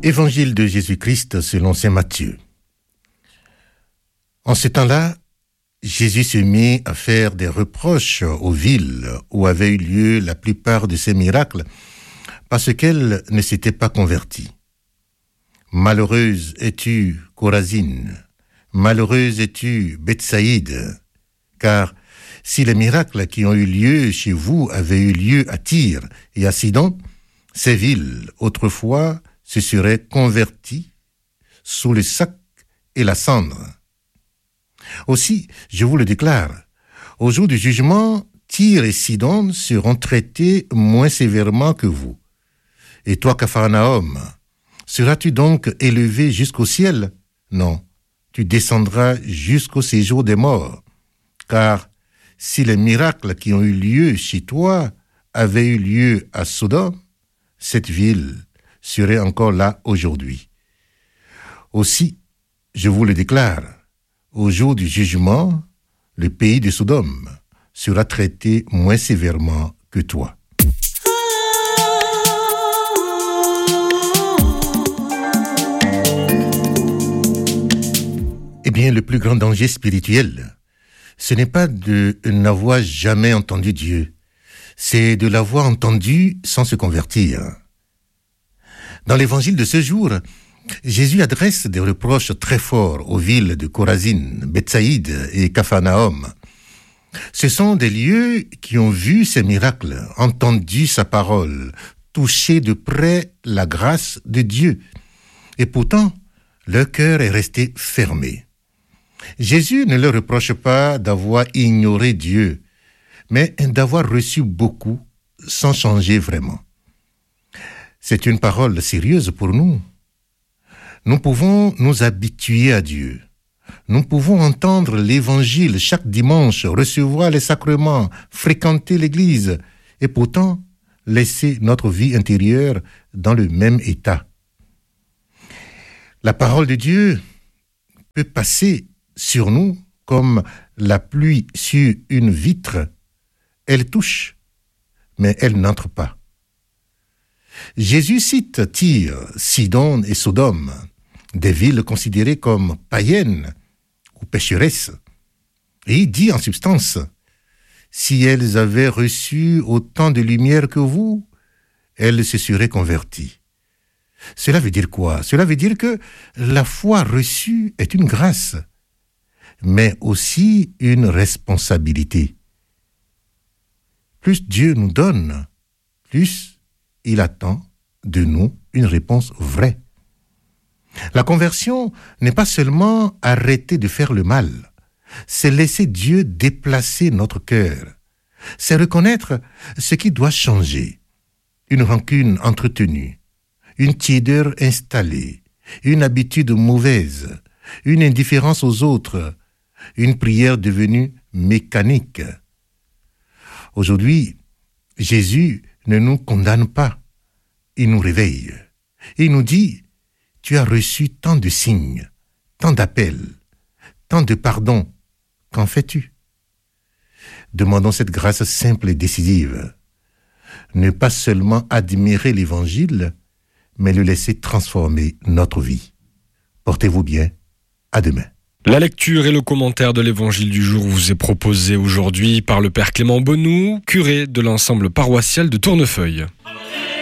Évangile de Jésus-Christ selon saint Matthieu. En ce temps-là, Jésus se mit à faire des reproches aux villes où avaient eu lieu la plupart de ses miracles, parce qu'elles ne s'étaient pas converties. Malheureuse es-tu, Chorazine, malheureuse es-tu, Bethsaïde, car si les miracles qui ont eu lieu chez vous avaient eu lieu à Tyr et à Sidon, ces villes, autrefois, se seraient converties sous le sac et la cendre. Aussi, je vous le déclare, au jour du jugement, Tyr et Sidon seront traités moins sévèrement que vous. Et toi, Capharnaüm, seras-tu donc élevé jusqu'au ciel? Non, tu descendras jusqu'au séjour des morts. Car si les miracles qui ont eu lieu chez toi avaient eu lieu à Sodome, cette ville serait encore là aujourd'hui. Aussi, je vous le déclare, au jour du jugement, le pays de Sodome sera traité moins sévèrement que toi. Eh bien, le plus grand danger spirituel, ce n'est pas de n'avoir jamais entendu Dieu, c'est de l'avoir entendu sans se convertir. Dans l'évangile de ce jour, Jésus adresse des reproches très forts aux villes de Chorazine, Bethsaïde et Capharnaüm. Ce sont des lieux qui ont vu ses miracles, entendu sa parole, touché de près la grâce de Dieu. Et pourtant, leur cœur est resté fermé. Jésus ne leur reproche pas d'avoir ignoré Dieu, mais d'avoir reçu beaucoup sans changer vraiment. C'est une parole sérieuse pour nous. Nous pouvons nous habituer à Dieu. Nous pouvons entendre l'évangile chaque dimanche, recevoir les sacrements, fréquenter l'église, et pourtant laisser notre vie intérieure dans le même état. La parole de Dieu peut passer sur nous comme la pluie sur une vitre. Elle touche, mais elle n'entre pas. Jésus cite Tyr, Sidon et Sodome, des villes considérées comme païennes ou pécheresses. Et il dit en substance, si elles avaient reçu autant de lumière que vous, elles se seraient converties. Cela veut dire quoi? Cela veut dire que la foi reçue est une grâce, mais aussi une responsabilité. Plus Dieu nous donne, plus il attend de nous une réponse vraie. La conversion n'est pas seulement arrêter de faire le mal, c'est laisser Dieu déplacer notre cœur. C'est reconnaître ce qui doit changer. Une rancune entretenue, une tiédeur installée, une habitude mauvaise, une indifférence aux autres, une prière devenue mécanique. Aujourd'hui, Jésus ne nous condamne pas, il nous réveille. Il nous dit, tu as reçu tant de signes, tant d'appels, tant de pardons, qu'en fais-tu? Demandons cette grâce simple et décisive. Ne pas seulement admirer l'Évangile, mais le laisser transformer notre vie. Portez-vous bien, à demain. La lecture et le commentaire de l'évangile du jour vous est proposé aujourd'hui par le Père Clément Bonou, curé de l'ensemble paroissial de Tournefeuille.